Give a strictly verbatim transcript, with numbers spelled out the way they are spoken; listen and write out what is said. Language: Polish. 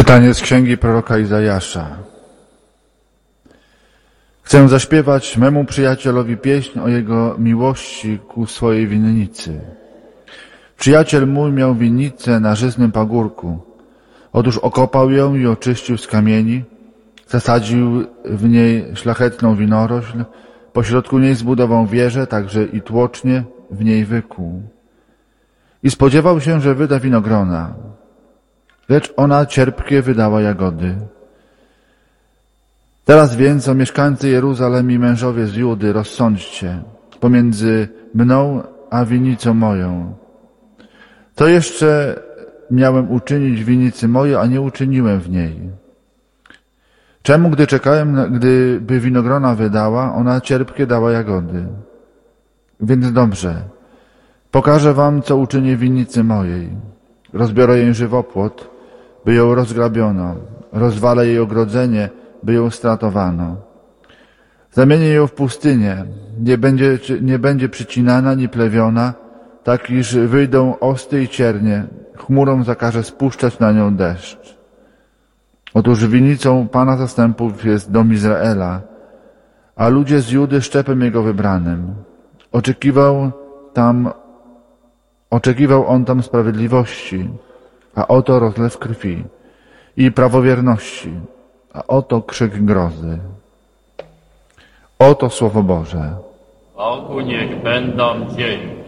Czytanie z księgi proroka Izajasza. Chcę zaśpiewać memu przyjacielowi pieśń o jego miłości ku swojej winnicy. Przyjaciel mój miał winnicę na żyznym pagórku. Otóż okopał ją i oczyścił z kamieni, zasadził w niej szlachetną winorośl, pośrodku niej zbudował wieżę, także i tłocznie w niej wykuł. I spodziewał się, że wyda winogrona, lecz ona cierpkie wydała jagody. Teraz więc, o mieszkańcy Jeruzalem i mężowie z Judy, rozsądźcie pomiędzy mną a winnicą moją. To jeszcze miałem uczynić w winnicy mojej, a nie uczyniłem w niej. Czemu, gdy czekałem, gdyby winogrona wydała, ona cierpkie dała jagody? Więc dobrze, pokażę wam, co uczynię w winnicy mojej. Rozbiorę jej żywopłot, by ją rozgrabiono. Rozwalę jej ogrodzenie, by ją stratowano. Zamienię ją w pustynię. Nie będzie, nie będzie przycinana, ni plewiona, tak iż wyjdą osty i ciernie. Chmurą zakaże spuszczać na nią deszcz. Otóż winnicą Pana zastępów jest dom Izraela, a ludzie z Judy szczepem jego wybranym. Oczekiwał tam, oczekiwał on tam sprawiedliwości, a oto rozlew krwi i prawowierności, a oto krzyk grozy. Oto Słowo Boże. Bogu niech będą dzięki.